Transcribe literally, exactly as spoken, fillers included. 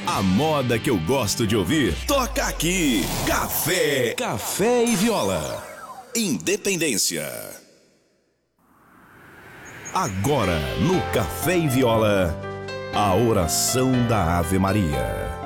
A moda que eu gosto de ouvir, toca aqui. Café, Café e Viola. Independência. Agora, no Café e Viola, a oração da Ave Maria.